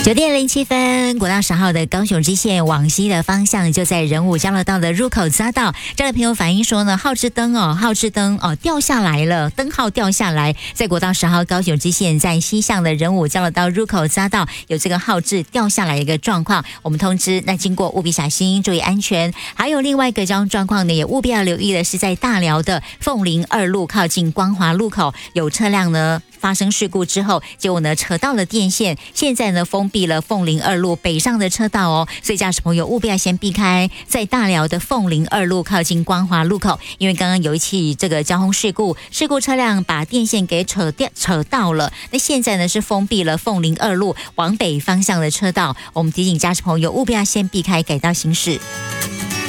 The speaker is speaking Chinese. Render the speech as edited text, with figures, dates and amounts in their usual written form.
9:07，国道10号的高雄支线往西的方向，就在仁武交流道的入口匝道。这位朋友反映说呢，号志灯掉下来了，灯号掉下来，在国道10号高雄支线在西向的仁武交流道入口匝道有这个号志掉下来的一个状况，我们通知，那经过务必小心，注意安全。还有另外一个交通状况呢，也务必要留意的是，在大寮的凤林2路靠近光华路口，有车辆呢发生事故之后，结果呢扯到了电线，现在呢封闭了凤林2路北上的车道哦，所以驾驶朋友务必要先避开在大寮的凤林2路靠近光华路口，因为刚刚有一起这个交通事故车辆把电线给扯到了，那现在呢是封闭了凤林2路往北方向的车道，我们提醒驾驶朋友务必要先避开改道行驶。